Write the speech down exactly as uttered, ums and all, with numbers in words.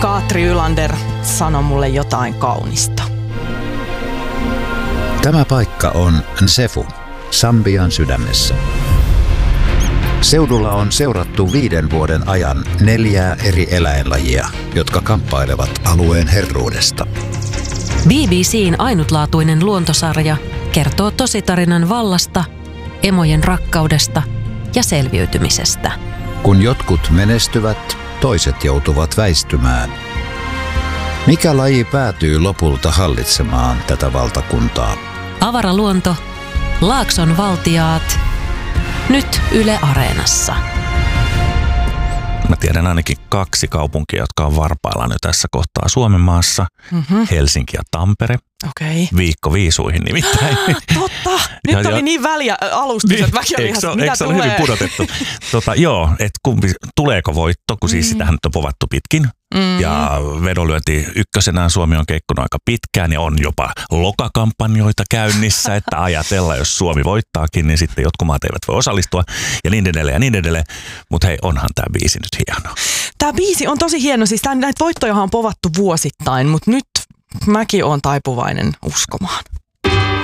Katri Ylander, sano mulle jotain kaunista. Tämä paikka on Nsefu, Sambian sydämessä. Seudulla on seurattu viiden vuoden ajan neljää eri eläinlajia, jotka kamppailevat alueen herruudesta. B B C:n ainutlaatuinen luontosarja kertoo tositarinan vallasta, emojen rakkaudesta ja selviytymisestä. Kun jotkut menestyvät, toiset joutuvat väistymään. Mikä laji päätyy lopulta hallitsemaan tätä valtakuntaa? Avaraluonto, Laakson valtiaat, nyt Yle Areenassa. Mä tiedän ainakin kaksi kaupunkia, jotka on varpaillaan nyt tässä kohtaa Suomen maassa. Mm-hmm. Helsinki ja Tampere. Okei. Viikko viisuihin nimittäin. Totta! Nyt ja, oli ja, niin väliä alustus, että väki oli ihan, mitä tulee? Eikö hyvin pudotettu? tota, joo, että kumpi, tuleeko voitto, kun siis mm. sitähän nyt on povattu pitkin. Mm. Ja vedonlyönti ykkösenään Suomi on keikkunut aika pitkään ja on jopa lokakampanjoita käynnissä, että ajatella, jos Suomi voittaakin, niin sitten jotkut maat eivät voi osallistua ja niin edelleen ja niin edelleen. Mutta hei, onhan tämä biisi nyt hieno. Tämä biisi on tosi hieno, siis tämän, näitä voittoja on povattu vuosittain, mutta nyt mäkin olen taipuvainen uskomaan.